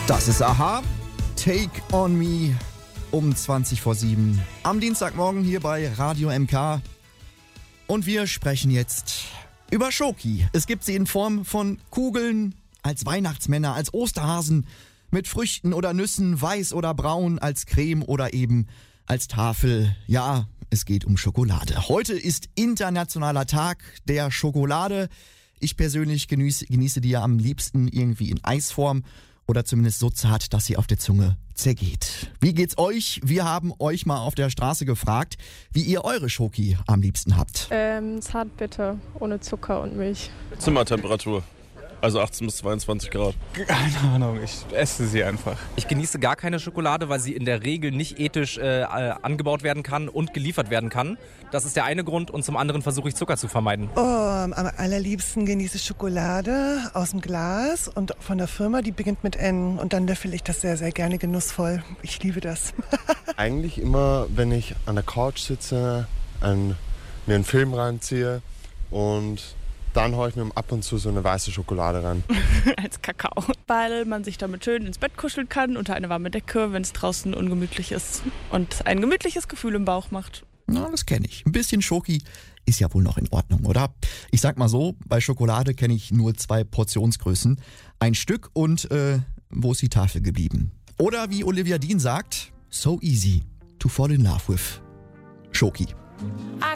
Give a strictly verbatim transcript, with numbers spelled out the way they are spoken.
Das ist a-ha. Take on me um zwanzig vor sieben am Dienstagmorgen hier bei Radio M K. Und wir sprechen jetzt über Schoki. Es gibt sie in Form von Kugeln, als Weihnachtsmänner, als Osterhasen, mit Früchten oder Nüssen, weiß oder braun, als Creme oder eben als Tafel. Ja, es geht um Schokolade. Heute ist internationaler Tag der Schokolade. Ich persönlich genieße, genieße die ja am liebsten irgendwie in Eisform oder zumindest so zart, dass sie auf der Zunge zergeht. Wie geht's euch? Wir haben euch mal auf der Straße gefragt, wie ihr eure Schoki am liebsten habt. Ähm, Zartbitter, ohne Zucker und Milch. Zimmertemperatur. Also achtzehn bis zweiundzwanzig Grad. Keine Ahnung, ich esse sie einfach. Ich genieße gar keine Schokolade, weil sie in der Regel nicht ethisch äh, angebaut werden kann und geliefert werden kann. Das ist der eine Grund und zum anderen versuche ich Zucker zu vermeiden. Oh, am allerliebsten genieße ich Schokolade aus dem Glas und von der Firma, die beginnt mit N und dann löffel ich das sehr, sehr gerne genussvoll. Ich liebe das. Eigentlich immer, wenn ich an der Couch sitze, ein, mir einen Film reinziehe und dann haue ich mir ab und zu so eine weiße Schokolade rein. Als Kakao. Weil man sich damit schön ins Bett kuscheln kann, unter eine warme Decke, wenn es draußen ungemütlich ist und ein gemütliches Gefühl im Bauch macht. Na, das kenne ich. Ein bisschen Schoki ist ja wohl noch in Ordnung, oder? Ich sag mal so, bei Schokolade kenne ich nur zwei Portionsgrößen. Ein Stück und äh, wo ist die Tafel geblieben? Oder wie Olivia Dean sagt, so easy to fall in love with Schoki.